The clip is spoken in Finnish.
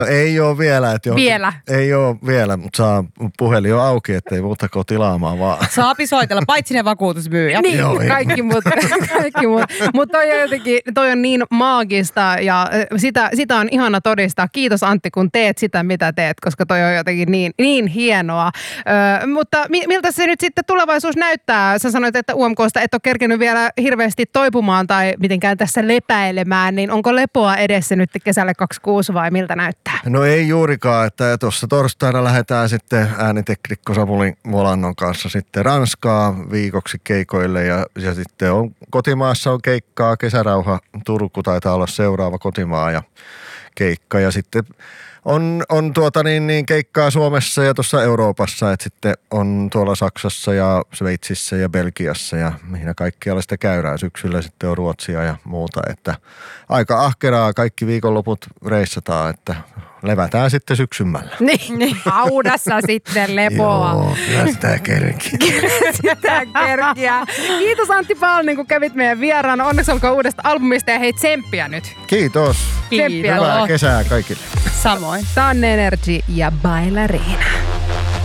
Ei ole vielä. Vielä? Ei ole vielä, mutta saa puhelin on auki, ettei muuta kuin tilaamaan vaan. Saapi soitella, paitsi ne vakuutusmyyjät. Niin, Joo, kaikki muut. Mutta toi on niin maagista ja sitä on ihana todistaa. Kiitos Antti, kun teet sitä, mitä teet, koska toi on jotenkin niin hienoa. Mutta miltä se nyt sitten tulevaisuus näyttää? Sä sanoit, että UMKsta et ole kerkenyt vielä hirveästi toipumaan tai mitenkään tässä lepäilemään, niin onko lepoa edessä nyt kesälle 26 vai miltä näyttää? No ei juurikaan, että tuossa torstaina lähdetään sitten ääniteknikko Samuli Volannon kanssa sitten Ranskaa viikoksi keikoille ja sitten on kotimaassa on keikkaa, Kesärauha Turku taitaa olla seuraava kotimaa ja keikka ja sitten on keikkaa Suomessa ja tuossa Euroopassa, että sitten on tuolla Saksassa ja Sveitsissä ja Belgiassa ja mihin kaikkialla sitä käydään. Syksyllä sitten on Ruotsia ja muuta, että aika ahkeraa kaikki viikonloput reissataan, että levätään sitten syksymällä. Niin, haudassa sitten lepoa. Joo, kyllä sitä kerkiä. Sitä kerkiä. Kiitos Antti Palnin, kun kävit meidän vieraana. Onneksi olkoon uudesta albumista ja hei tsemppiä nyt. Kiitos. Tsemppiä. Hyvää kesää kaikille. Samoin. Sun Energy ja Bailarina.